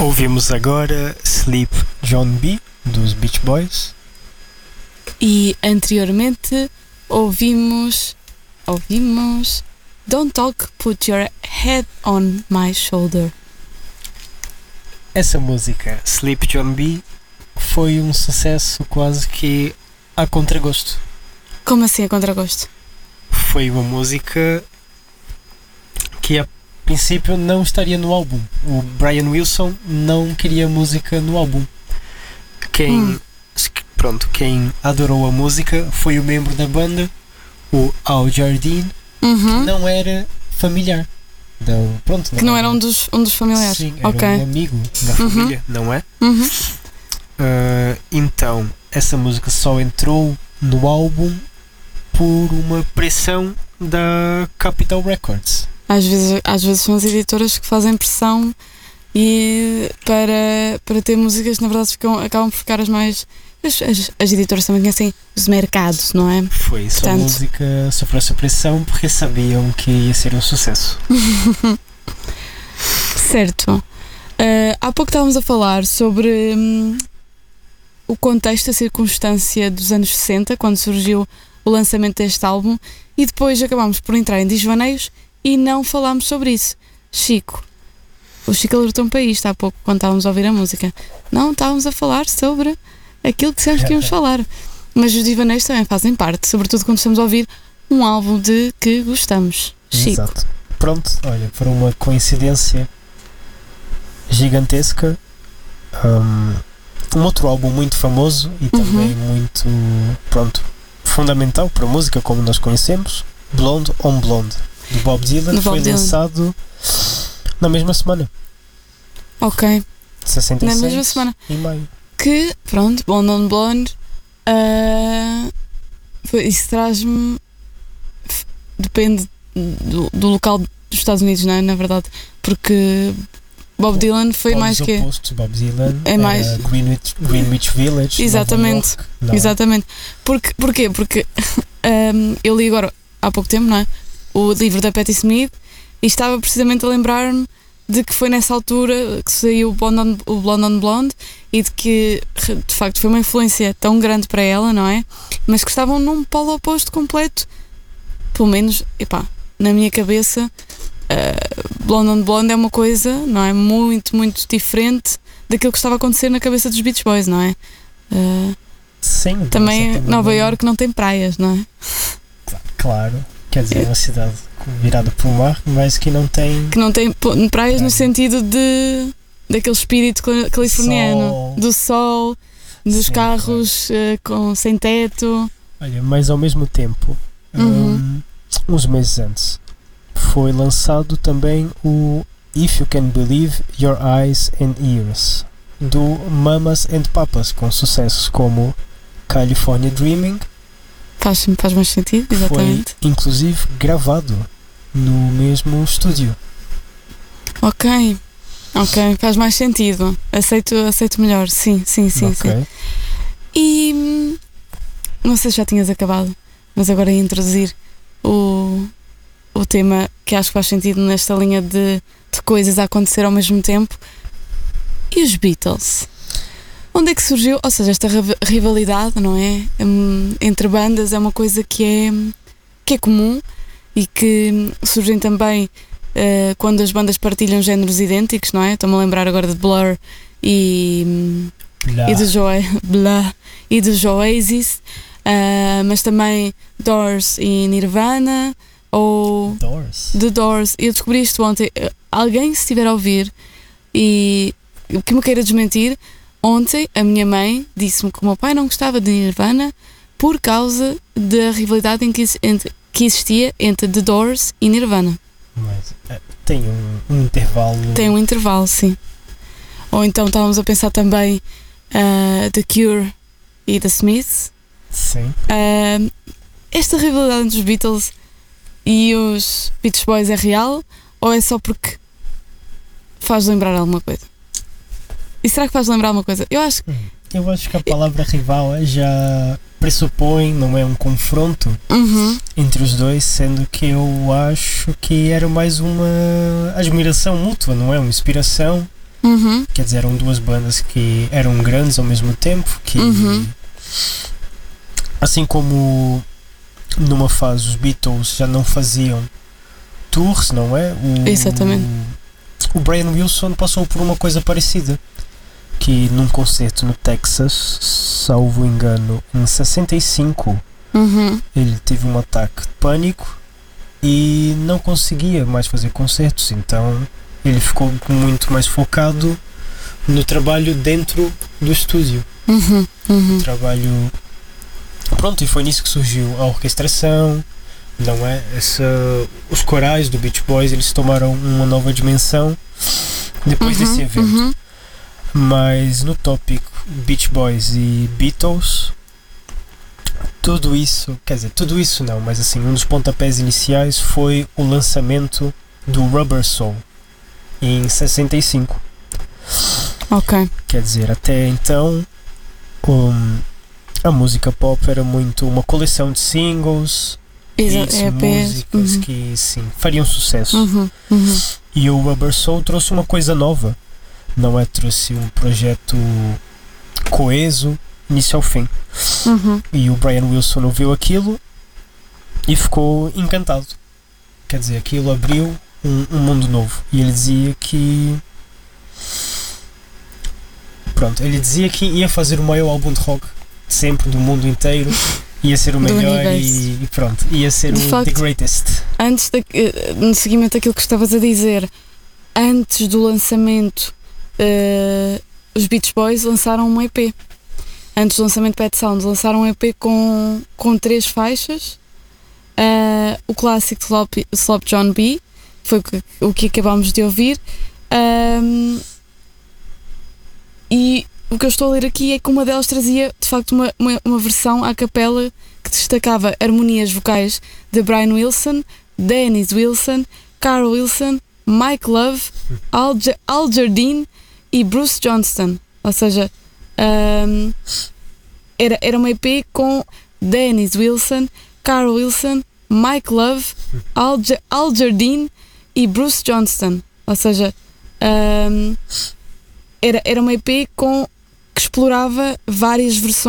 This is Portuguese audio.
Ouvimos agora Sleep John B, dos Beach Boys. E anteriormente ouvimos Don't Talk, Put Your Head on My Shoulder. Essa música, Sleep John B, foi um sucesso quase que a contragosto. Como assim a contragosto? Foi uma música que a princípio não estaria no álbum. O Brian Wilson não queria música no álbum. Quem adorou a música foi o membro da banda, o Al Jardine, que não era familiar. Que não era um dos familiares. Sim, era um amigo da família, não é? Então, essa música só entrou no álbum por uma pressão da Capitol Records. Às vezes são as editoras que fazem pressão e para ter músicas, na verdade, acabam por ficar as mais... As editoras também conhecem os mercados, não é? Foi isso, a música sofreu essa pressão porque sabiam que ia ser um sucesso. Certo. Há pouco estávamos a falar sobre o contexto, a circunstância dos anos 60, quando surgiu o lançamento deste álbum, e depois acabámos por entrar em desvaneios e não falámos sobre isso. O Chico alertou-me para isto há pouco, quando estávamos a ouvir a música. Não estávamos a falar sobre aquilo que dissemos que íamos falar. Mas os desvaneios também fazem parte, sobretudo quando estamos a ouvir um álbum de que gostamos. Chico. Exato. Pronto, olha, por uma coincidência gigantesca, um outro álbum muito famoso e também muito, fundamental para a música como nós conhecemos, Blonde on Blonde, do Bob Dylan, foi lançado na mesma semana. Ok. 66, na mesma semana. Em maio. Que, Blonde on Blonde, isso traz-me... Depende do local dos Estados Unidos, não é? Na verdade, porque Bob Dylan foi mais que... Bob Dylan é mais Greenwich Village. Exatamente. York, exatamente. Porquê? Porque eu li agora há pouco tempo, não é? O livro da Patti Smith e estava precisamente a lembrar-me de que foi nessa altura que saiu o Blonde on Blonde e de que de facto foi uma influência tão grande para ela, não é? Mas que estavam num polo oposto completo. Pelo menos, na minha cabeça, Blonde on Blonde é uma coisa, não é? Muito, muito diferente daquilo que estava a acontecer na cabeça dos Beach Boys, não é? Sim. Também Nova Iorque não tem praias, não é? Claro. Quer dizer, é uma cidade virada para o mar, mas que não tem praias no sentido daquele espírito californiano, do sol, dos carros sem teto. Olha, mas ao mesmo tempo, uns meses antes, foi lançado também o If You Can Believe Your Eyes and Ears, do Mamas and Papas, com sucessos como California Dreaming. Faz mais sentido, exatamente. Foi inclusive gravado no mesmo estúdio. Ok, faz mais sentido. Aceito melhor, sim. E não sei se já tinhas acabado, mas agora ia introduzir o tema que acho que faz sentido nesta linha de coisas a acontecer ao mesmo tempo. E os Beatles? Onde é que surgiu? Ou seja, esta rivalidade, não é? Entre bandas é uma coisa que é comum e que surgem também quando as bandas partilham géneros idênticos, não é? Estou-me a lembrar agora de Blur e dos Oasis, mas também Doors e Nirvana, ou The Doors. Eu descobri isto ontem. Alguém, se estiver a ouvir e que me queira desmentir, ontem a minha mãe disse-me que o meu pai não gostava de Nirvana por causa da rivalidade que existia entre The Doors e Nirvana. Mas tem um intervalo. Tem um intervalo, sim. Ou então estávamos a pensar também The Cure e The Smiths. Sim. Esta rivalidade entre os Beatles e os Beach Boys é real ou é só porque faz lembrar alguma coisa? E será que faz lembrar alguma coisa? Eu acho que a palavra rival já pressupõe, não é, um confronto entre os dois, sendo que eu acho que era mais uma admiração mútua, não é? Uma inspiração Quer dizer, eram duas bandas que eram grandes ao mesmo tempo, que assim como numa fase os Beatles já não faziam tours, não é? Exatamente. O Brian Wilson passou por uma coisa parecida, que num concerto no Texas, salvo engano, em 65, ele teve um ataque de pânico e não conseguia mais fazer concertos, então ele ficou muito mais focado no trabalho dentro do estúdio. Trabalho. Pronto, e foi nisso que surgiu a orquestração, não é? Os corais do Beach Boys, eles tomaram uma nova dimensão depois desse evento. Mas no tópico Beach Boys e Beatles, tudo isso não, mas assim, um dos pontapés iniciais foi o lançamento do Rubber Soul em 65. Ok. Quer dizer, até então a música pop era muito uma coleção de singles, músicas que sim, fariam sucesso. E o Rubber Soul trouxe uma coisa nova, não é? Trouxe um projeto coeso, início ao fim. E o Brian Wilson ouviu aquilo e ficou encantado. Quer dizer, aquilo abriu um mundo novo. E ele dizia que ia fazer o maior álbum de rock sempre do mundo inteiro, ia ser o melhor e pronto, ia ser the greatest. Antes no seguimento daquilo que estavas a dizer, antes do lançamento, os Beach Boys lançaram um EP. Antes do lançamento de Pet Sounds, lançaram um EP com 3 faixas. O clássico Slop John B, foi o que acabámos de ouvir. E o que eu estou a ler aqui é que uma delas trazia de facto uma versão à capela que destacava harmonias vocais de Brian Wilson, Dennis Wilson, Carl Wilson, Mike Love, Al Jardine e Bruce Johnston. Ou seja, era uma EP com Dennis Wilson, Carl Wilson, Mike Love, Al Jardine e Bruce Johnston. Ou seja, era uma EP que explorava várias versões